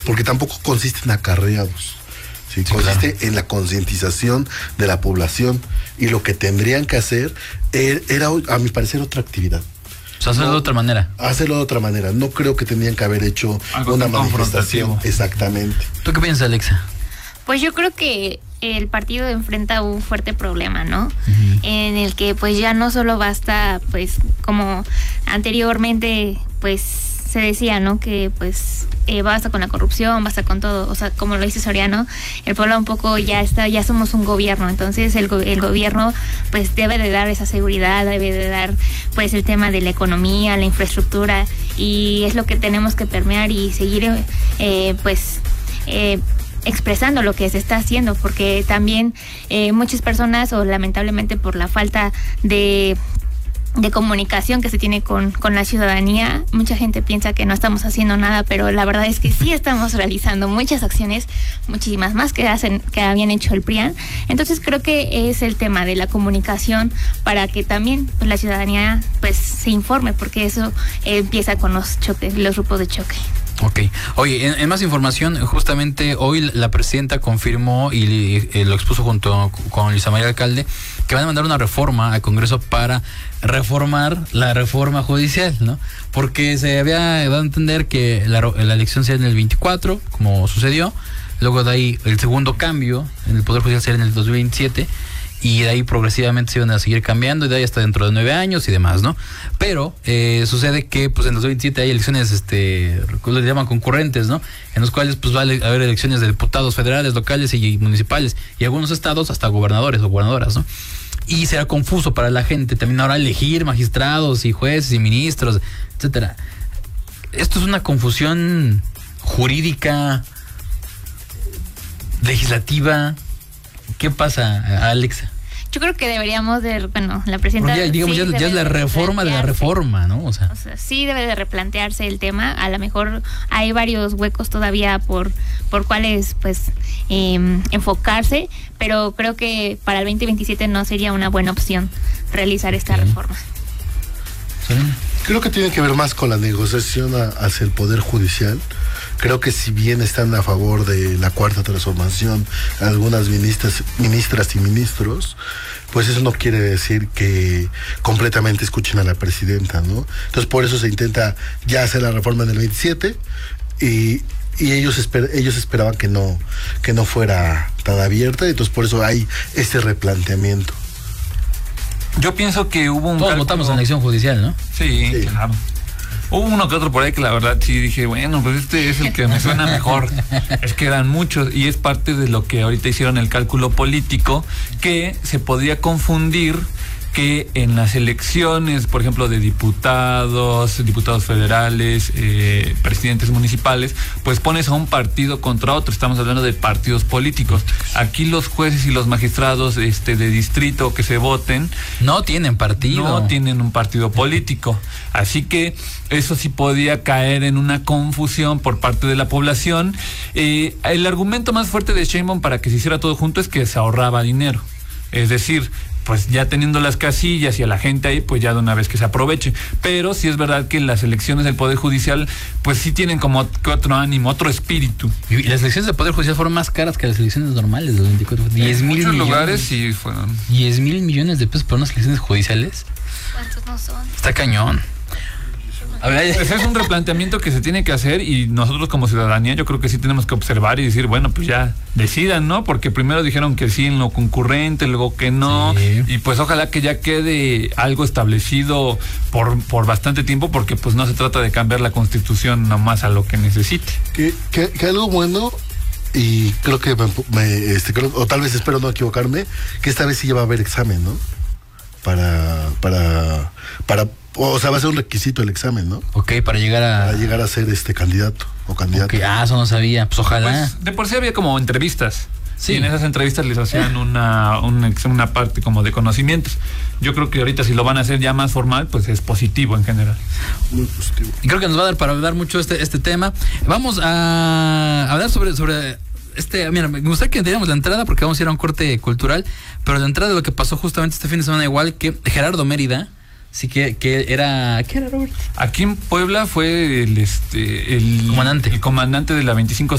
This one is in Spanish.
porque tampoco consiste en acarreados. Sí, consiste en la concientización de la población, y lo que tendrían que hacer era, a mi parecer, otra actividad. O sea, hacerlo de otra manera. Hacerlo de otra manera. No creo que tendrían que haber hecho algo una manifestación. Exactamente. ¿Tú qué piensas, Alexa? Pues yo creo que el partido enfrenta un fuerte problema, ¿no? En el que pues ya no solo basta, pues como anteriormente pues se decía, ¿no? Que pues basta con la corrupción, basta con todo, o sea, como lo dice Soriano, el pueblo un poco ya somos un gobierno, entonces el gobierno pues debe de dar esa seguridad, debe de dar pues el tema de la economía, la infraestructura, y es lo que tenemos que permear y seguir expresando lo que se está haciendo, porque también muchas personas, o lamentablemente por la falta de comunicación que se tiene con la ciudadanía, mucha gente piensa que no estamos haciendo nada, pero la verdad es que sí estamos realizando muchas acciones, muchísimas más que habían hecho el PRIAN. Entonces creo que es el tema de la comunicación para que también pues, la ciudadanía pues se informe, porque eso empieza con los grupos de choque. Ok. Oye, en más información, justamente hoy la presidenta confirmó y lo expuso junto con Luisa María Alcalde que van a mandar una reforma al Congreso para reformar la reforma judicial, ¿no? Porque se había dado a entender que la elección sería en el 24, como sucedió, luego de ahí el segundo cambio en el Poder Judicial sería en el 2027, y de ahí progresivamente se iban a seguir cambiando, y de ahí hasta dentro de 9 años y demás, ¿no? Pero sucede que pues en 2027 hay elecciones, lo llaman concurrentes, ¿no? En los cuales pues va a haber elecciones de diputados federales, locales y municipales, y algunos estados hasta gobernadores o gobernadoras, ¿no? Y será confuso para la gente también ahora elegir magistrados y jueces y ministros, etcétera. Esto es una confusión jurídica, legislativa. ¿Qué pasa, Alexa? Yo creo que deberíamos la presidenta... Ya, digamos, sí, ya es la reforma de la reforma, ¿no? O sea, sí debe de replantearse el tema. A lo mejor hay varios huecos todavía por cuáles, pues, enfocarse, pero creo que para el 2027 no sería una buena opción realizar esta reforma. ¿Sí? Creo que tiene que ver más con la negociación hacia el Poder Judicial. Creo que si bien están a favor de la Cuarta Transformación algunas ministras y ministros, pues eso no quiere decir que completamente escuchen a la presidenta, ¿no? Entonces por eso se intenta ya hacer la reforma en el 27, y ellos esperaban que no fuera tan abierta, y entonces por eso hay ese replanteamiento. Yo pienso que hubo un... Todos votamos en elección judicial, ¿no? Sí, claro. Hubo uno que otro por ahí que la verdad sí dije, bueno, pues este es el que me suena mejor. Es que eran muchos, y es parte de lo que ahorita hicieron el cálculo político, que se podía confundir que en las elecciones, por ejemplo, de diputados federales, presidentes municipales, pues pones a un partido contra otro. Estamos hablando de partidos políticos. Aquí los jueces y los magistrados de distrito que se voten no tienen partido. No tienen un partido político. Así que eso sí podía caer en una confusión por parte de la población. El argumento más fuerte de Sheinbaum para que se hiciera todo junto es que se ahorraba dinero. Es decir, pues ya teniendo las casillas y a la gente ahí, pues ya de una vez que se aproveche. Pero sí es verdad que las elecciones del Poder Judicial, pues sí tienen como otro ánimo, otro espíritu. Y las elecciones del Poder Judicial fueron más caras que las elecciones normales de los 24. 10 mil millones. Lugares sí fueron. 10 mil millones de pesos por unas elecciones judiciales. ¿Cuántos no son? Está cañón. A ver, ese es un replanteamiento que se tiene que hacer, y nosotros como ciudadanía yo creo que sí tenemos que observar y decir, bueno, pues ya decidan, ¿no? Porque primero dijeron que sí en lo concurrente, luego que no, sí. Y pues ojalá que ya quede algo establecido por bastante tiempo, porque pues no se trata de cambiar la Constitución nomás a lo que necesite. Que algo bueno, y creo que o tal vez espero no equivocarme, que esta vez sí ya va a haber examen, ¿no? O sea, va a ser un requisito el examen, ¿no? Ok, para llegar a ser candidato o candidata. Okay, eso no sabía. Pues ojalá. Pues, de por sí había como entrevistas. Sí. Y en esas entrevistas les hacían una parte como de conocimientos. Yo creo que ahorita si lo van a hacer ya más formal, pues es positivo en general. Muy positivo. Y creo que nos va a dar para hablar mucho este tema. Vamos a hablar sobre mira, me gustaría que entendiéramos la entrada, porque vamos a ir a un corte cultural, pero la entrada de lo que pasó justamente este fin de semana, igual que Gerardo Mérida. Sí, que era... ¿Qué era, Robert? Aquí en Puebla fue el comandante. El comandante de la 25